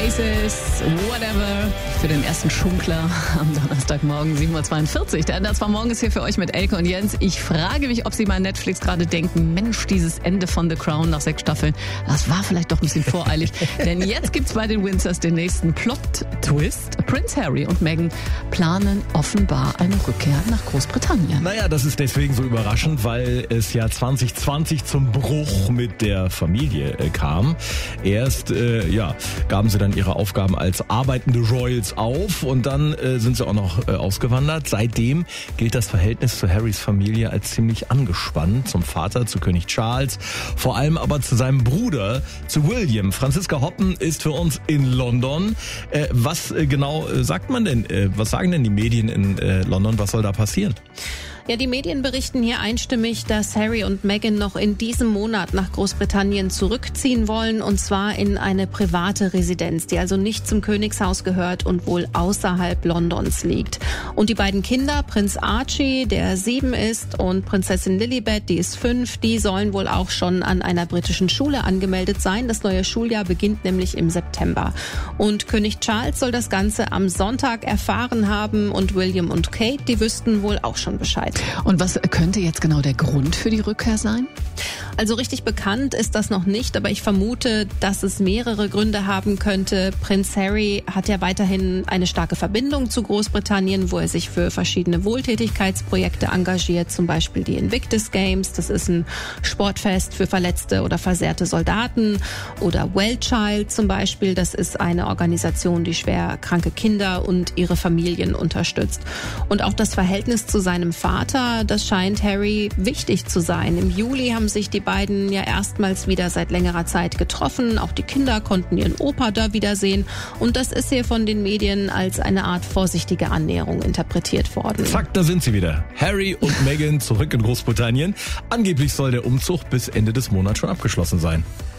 Oasis, Whatever, für den ersten Schunkler am Donnerstagmorgen 7.42 Uhr. Der Das war morgens hier für euch mit Elke und Jens. Ich frage mich, ob Sie bei Netflix gerade denken, Mensch, dieses Ende von The Crown nach 6 Staffeln, das war vielleicht doch ein bisschen voreilig. Denn jetzt gibt's bei den Windsors den nächsten Plot-Twist. Prinz Harry und Meghan planen offenbar eine Rückkehr nach Großbritannien. Naja, das ist deswegen so überraschend, weil es ja 2020 zum Bruch mit der Familie kam. Erst gaben sie dann ihre Aufgaben als arbeitende Royals auf und dann sind sie auch noch ausgewandert. Seitdem gilt das Verhältnis zu Harrys Familie als ziemlich angespannt. Zum Vater, zu König Charles, vor allem aber zu seinem Bruder, zu William. Franziska Hoppen ist für uns in London. Was genau sagt man denn? Was sagen denn die Medien in London? Was soll da passieren? Ja, die Medien berichten hier einstimmig, dass Harry und Meghan noch in diesem Monat nach Großbritannien zurückziehen wollen, und zwar in eine private Residenz, die also nicht zum Königshaus gehört und wohl außerhalb Londons liegt. Und die beiden Kinder, Prinz Archie, der 7 ist, und Prinzessin Lilibet, die ist 5, die sollen wohl auch schon an einer britischen Schule angemeldet sein. Das neue Schuljahr beginnt nämlich im September. Und König Charles soll das Ganze am Sonntag erfahren haben, und William und Kate, die wüssten wohl auch schon Bescheid. Und was könnte jetzt genau der Grund für die Rückkehr sein? Also richtig bekannt ist das noch nicht, aber ich vermute, dass es mehrere Gründe haben könnte. Prinz Harry hat ja weiterhin eine starke Verbindung zu Großbritannien, wo er sich für verschiedene Wohltätigkeitsprojekte engagiert, zum Beispiel die Invictus Games, das ist ein Sportfest für verletzte oder versehrte Soldaten, oder Wellchild zum Beispiel, das ist eine Organisation, die schwer kranke Kinder und ihre Familien unterstützt. Und auch das Verhältnis zu seinem Vater, das scheint Harry wichtig zu sein. Im Juli haben sich die beiden ja erstmals wieder seit längerer Zeit getroffen. Auch die Kinder konnten ihren Opa da wiedersehen. Und das ist hier von den Medien als eine Art vorsichtige Annäherung interpretiert worden. Zack, da sind sie wieder. Harry und Meghan zurück in Großbritannien. Angeblich soll der Umzug bis Ende des Monats schon abgeschlossen sein.